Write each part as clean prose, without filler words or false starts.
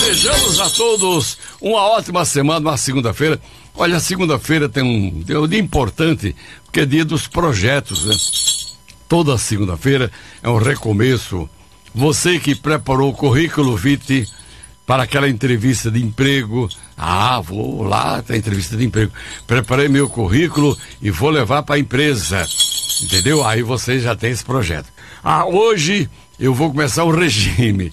Desejamos a todos uma ótima semana, uma segunda-feira. Olha, a segunda-feira tem um dia importante, porque é dia dos projetos, né? Toda segunda-feira é um recomeço. Você que preparou o currículo vitae para aquela entrevista de emprego, vou lá, tem entrevista de emprego. Preparei meu currículo e vou levar para a empresa, entendeu? Aí você já tem esse projeto. Hoje eu vou começar um regime.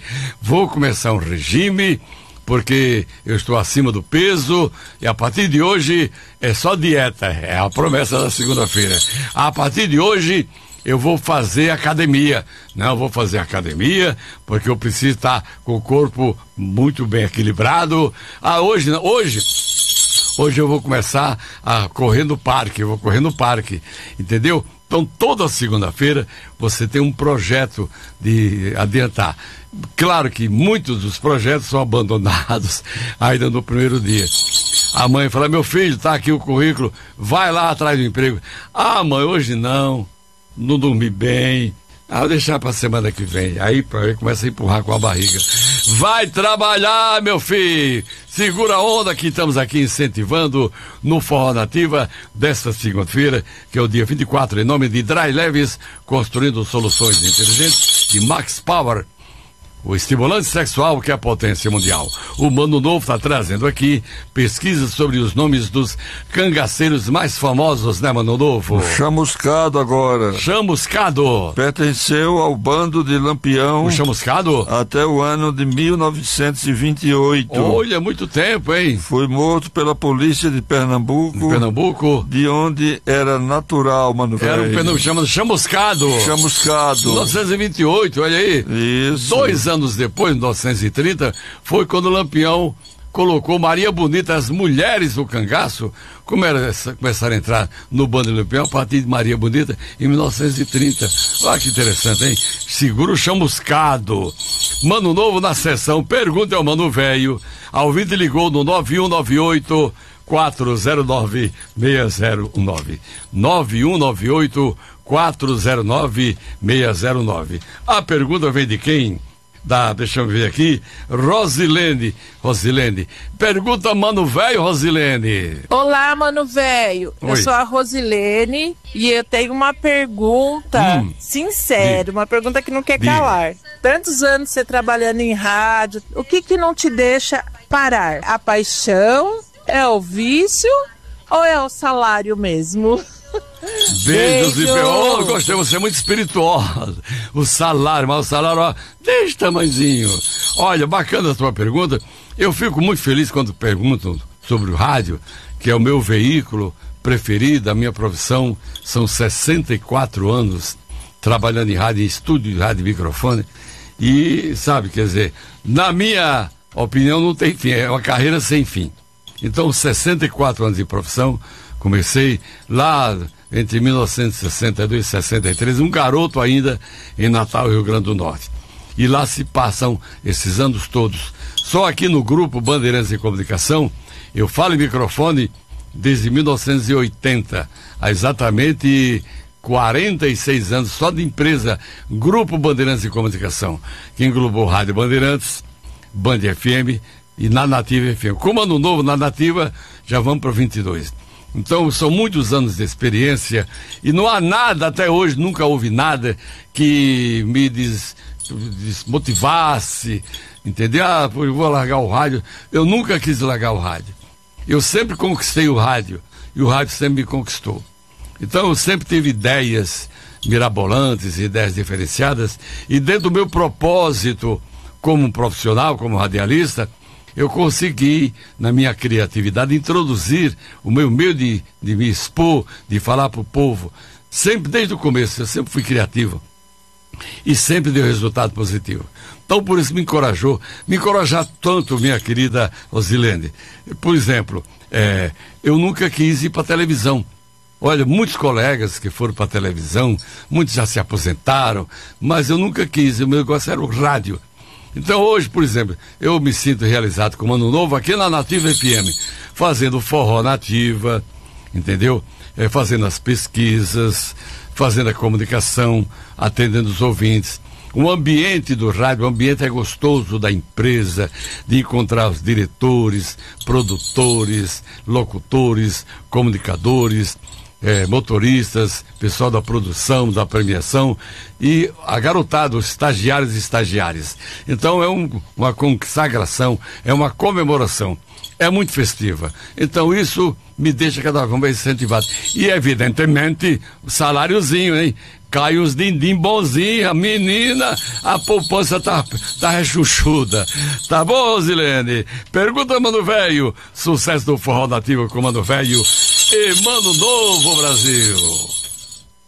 Porque eu estou acima do peso e a partir de hoje é só dieta, é a promessa da segunda-feira. A partir de hoje eu vou fazer academia. Não, vou fazer academia porque eu preciso estar com o corpo muito bem equilibrado. Hoje eu vou começar a correr no parque, entendeu? Então, toda segunda-feira você tem um projeto de adiantar. Claro que muitos dos projetos são abandonados ainda no primeiro dia. A mãe fala, meu filho, tá aqui o currículo, vai lá atrás do emprego. Mãe, hoje não dormi bem. Vou deixar para a semana que vem. Aí começa a empurrar com a barriga. Vai trabalhar, meu filho! Segura a onda que estamos aqui incentivando no Forró Nativa desta segunda-feira, que é o dia 24, em nome de Dry Leves, construindo soluções inteligentes, e Max Power, o estimulante sexual que é a potência mundial. O Mano Novo está trazendo aqui pesquisas sobre os nomes dos cangaceiros mais famosos, né, Mano Novo? O Chamuscado agora. Chamuscado. Pertenceu ao bando de Lampião. O Chamuscado? Até o ano de 1928. Olha, muito tempo, hein? Foi morto pela polícia de Pernambuco. De onde era natural, mano. Era um pernambucano chamado Chamuscado. 1928, olha aí. Isso. 2 anos depois, em 1930, foi quando o Lampião colocou Maria Bonita, as mulheres do cangaço, começaram a entrar no bando de Lampião a partir de Maria Bonita em 1930. Olha que interessante, hein? Segura o Chamuscado. Mano Novo na sessão, pergunta ao Mano Velho. A ouvinte ligou no 9198 409 609. 9198 409 609. A pergunta vem de quem? Deixa eu ver aqui, Rosilene, pergunta Mano Velho, Rosilene. Olá, Mano Velho, eu sou a Rosilene e eu tenho uma pergunta sincera, uma pergunta que não quer calar. Tantos anos você trabalhando em rádio, o que não te deixa parar? A paixão, é o vício ou é o salário mesmo? Beijos e gostei, você é muito espirituosa. O salário, desse tamanhozinho. Olha, bacana a sua pergunta. Eu fico muito feliz quando perguntam sobre o rádio, que é o meu veículo preferido, a minha profissão. São 64 anos trabalhando em rádio, em estúdio de rádio e microfone. E, sabe, quer dizer, na minha opinião não tem fim, é uma carreira sem fim. Então, 64 anos de profissão, comecei lá entre 1962 e 63, um garoto ainda em Natal, Rio Grande do Norte. E lá se passam esses anos todos. Só aqui no grupo Bandeirantes de Comunicação, eu falo em microfone desde 1980, há exatamente 46 anos, só de empresa, Grupo Bandeirantes de Comunicação, que englobou Rádio Bandeirantes, Band FM e na Nativa FM. Como Ano Novo na Nativa, já vamos para 22. Então, são muitos anos de experiência e não há nada, até hoje, nunca houve nada que me desmotivasse, entendeu? Eu vou largar o rádio. Eu nunca quis largar o rádio. Eu sempre conquistei o rádio e o rádio sempre me conquistou. Então, eu sempre tive ideias mirabolantes, ideias diferenciadas, e dentro do meu propósito como profissional, como radialista, eu consegui, na minha criatividade, introduzir o meu meio de me expor, de falar para o povo. Sempre, desde o começo, eu sempre fui criativo. E sempre deu resultado positivo. Então, por isso me encorajar tanto, minha querida Rosilene. Por exemplo, eu nunca quis ir para a televisão. Olha, muitos colegas que foram para a televisão, muitos já se aposentaram, mas eu nunca quis, o meu negócio era o rádio. Então hoje, por exemplo, eu me sinto realizado com o Ano Novo aqui na Nativa FM, fazendo Forró Nativa, entendeu? Fazendo as pesquisas, fazendo a comunicação, atendendo os ouvintes. O ambiente do rádio, o ambiente é gostoso da empresa, de encontrar os diretores, produtores, locutores, comunicadores, motoristas, pessoal da produção, da premiação e a garotada, os estagiários e estagiárias. Então é uma consagração, é uma comemoração, é muito festiva. Então isso me deixa cada vez mais incentivado. E evidentemente o saláriozinho, hein? Cai uns dindim bonzinho, a menina, a poupança tá rechuchuda. Tá bom, Rosilene? Pergunta, Mano Velho. Sucesso do Forró Nativo com Mano Velho e Mano Novo, Brasil.